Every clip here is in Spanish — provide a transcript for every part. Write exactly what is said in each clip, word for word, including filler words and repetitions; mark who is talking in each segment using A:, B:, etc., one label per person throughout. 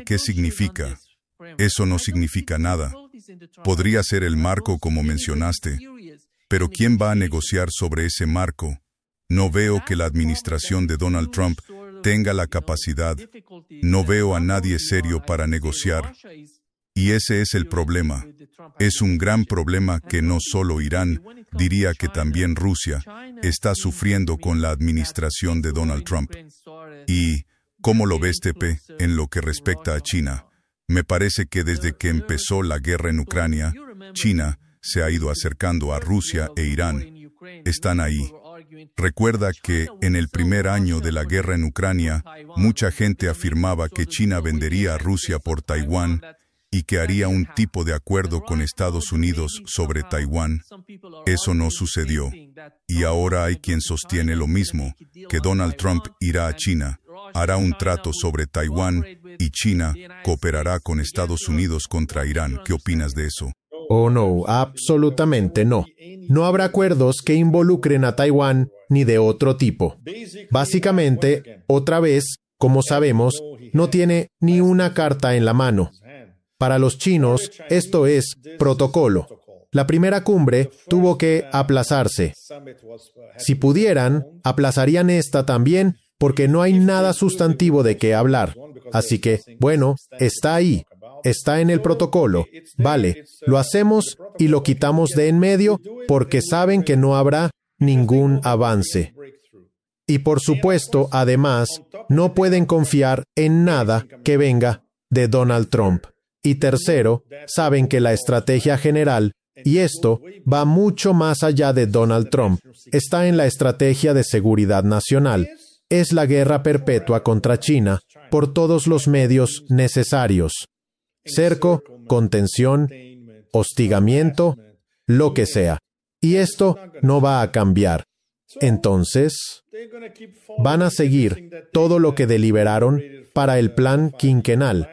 A: ¿Qué significa? Eso no significa nada. Podría ser el marco como mencionaste, pero ¿quién va a negociar sobre ese marco? No veo que la administración de Donald Trump tenga la capacidad. No veo a nadie serio para negociar. Y ese es el problema. Es un gran problema que no solo Irán, diría que también Rusia, está sufriendo con la administración de Donald Trump. Y, ¿cómo lo ves, Tepe, en lo que respecta a China? Me parece que desde que empezó la guerra en Ucrania, China se ha ido acercando a Rusia e Irán. Están ahí. Recuerda que, en el primer año de la guerra en Ucrania, mucha gente afirmaba que China vendería a Rusia por Taiwán y que haría un tipo de acuerdo con Estados Unidos sobre Taiwán. Eso no sucedió. Y ahora hay quien sostiene lo mismo, que Donald Trump irá a China, hará un trato sobre Taiwán y China cooperará con Estados Unidos contra Irán. ¿Qué opinas de eso?
B: Oh, no, absolutamente no. No habrá acuerdos que involucren a Taiwán ni de otro tipo. Básicamente, otra vez, como sabemos, no tiene ni una carta en la mano. Para los chinos, esto es protocolo. La primera cumbre tuvo que aplazarse. Si pudieran, aplazarían esta también, porque no hay nada sustantivo de qué hablar. Así que, bueno, está ahí. Está en el protocolo. Vale, lo hacemos y lo quitamos de en medio porque saben que no habrá ningún avance. Y por supuesto, además, no pueden confiar en nada que venga de Donald Trump. Y tercero, saben que la estrategia general, y esto va mucho más allá de Donald Trump, está en la estrategia de seguridad nacional. Es la guerra perpetua contra China por todos los medios necesarios. Cerco, contención, hostigamiento, lo que sea. Y esto no va a cambiar. Entonces, van a seguir todo lo que deliberaron para el plan quinquenal.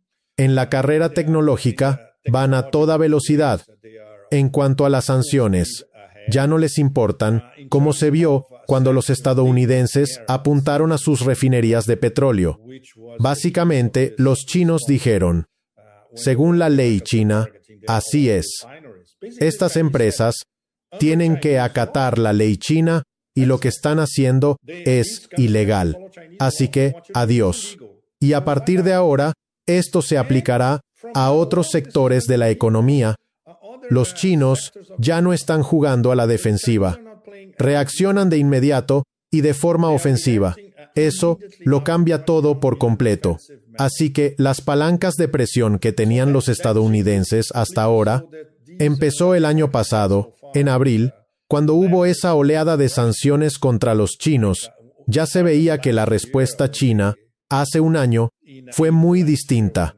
B: En la carrera tecnológica van a toda velocidad. En cuanto a las sanciones, ya no les importan, como se vio cuando los estadounidenses apuntaron a sus refinerías de petróleo. Básicamente, los chinos dijeron, según la ley china, así es. Estas empresas tienen que acatar la ley china y lo que están haciendo es ilegal. Así que, adiós. Y a partir de ahora, esto se aplicará a otros sectores de la economía. Los chinos ya no están jugando a la defensiva. Reaccionan de inmediato y de forma ofensiva. Eso lo cambia todo por completo. Así que las palancas de presión que tenían los estadounidenses hasta ahora, empezó el año pasado, en abril, cuando hubo esa oleada de sanciones contra los chinos. Ya se veía que la respuesta china, hace un año, fue muy distinta.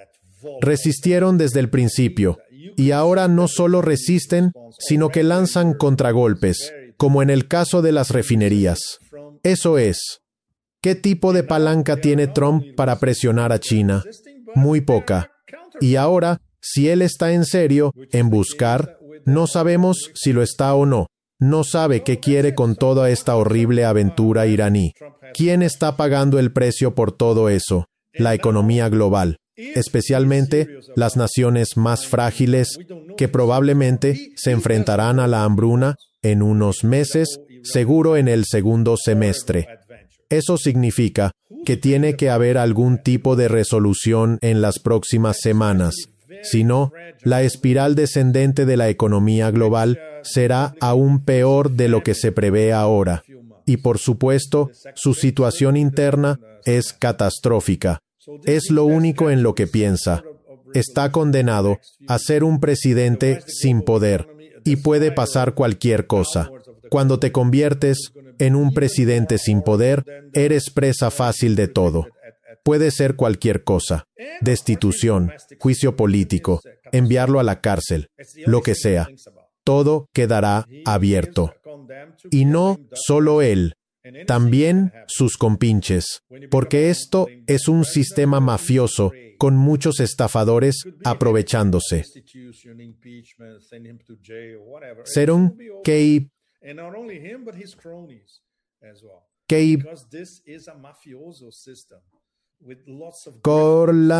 B: Resistieron desde el principio, y ahora no solo resisten, sino que lanzan contragolpes, como en el caso de las refinerías. Eso es. ¿Qué tipo de palanca tiene Trump para presionar a China? Muy poca. Y ahora, si él está en serio en buscar, no sabemos si lo está o no. No sabe qué quiere con toda esta horrible aventura iraní. ¿Quién está pagando el precio por todo eso? La economía global, especialmente las naciones más frágiles que probablemente se enfrentarán a la hambruna en unos meses, seguro en el segundo semestre. Eso significa que tiene que haber algún tipo de resolución en las próximas semanas. Si no, la espiral descendente de la economía global será aún peor de lo que se prevé ahora. Y por supuesto, su situación interna es catastrófica. Es lo único en lo que piensa. Está condenado a ser un presidente sin poder, y puede pasar cualquier cosa. Cuando te conviertes en un presidente sin poder, eres presa fácil de todo. Puede ser cualquier cosa. Destitución, juicio político, enviarlo a la cárcel, lo que sea. Todo quedará abierto. Y no solo él, también sus compinches, porque esto es un sistema mafioso con muchos estafadores aprovechándose. Serún Keib Keib Korla